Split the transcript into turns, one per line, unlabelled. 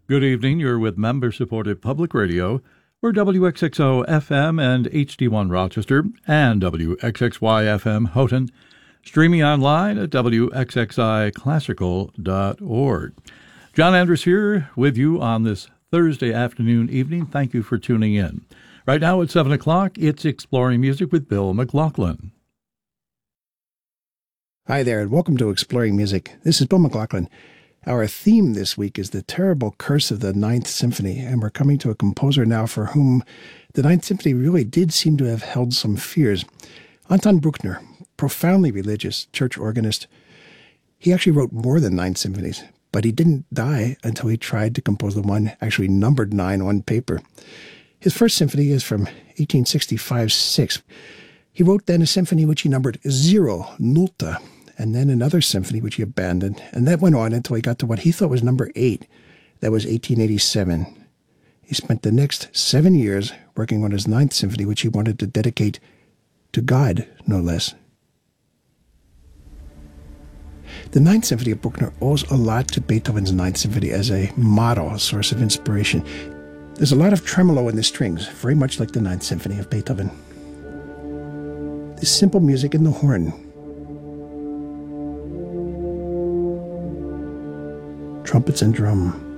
Good evening. You're with member-supported public radio. We're WXXO FM and HD1 Rochester and WXXY FM Houghton, streaming online at WXXIClassical.org. John Andrus here with you on this Thursday afternoon evening. Thank you for tuning in. Right now at 7 o'clock, it's Exploring Music with Bill McLaughlin.
Hi there, and welcome to Exploring Music. This is Bill McLaughlin. Our theme this week is the terrible curse of the Ninth Symphony, and we're coming to a composer now for whom the Ninth Symphony really did seem to have held some fears. Anton Bruckner, profoundly religious church organist. He actually wrote more than 9 symphonies, but he didn't die until he tried to compose the one actually numbered 9 on paper. His first symphony is from 1865-6. He wrote then a symphony which he numbered 0, Nulta, and then another symphony which he abandoned, and that went on until he got to what he thought was number 8. That was 1887. He spent the next 7 years working on his 9th symphony, which he wanted to dedicate to God, no less. The 9th Symphony of Bruckner owes a lot to Beethoven's 9th Symphony as a model, a source of inspiration. There's a lot of tremolo in the strings, very much like the 9th Symphony of Beethoven. This simple music in the horn, trumpets and drum.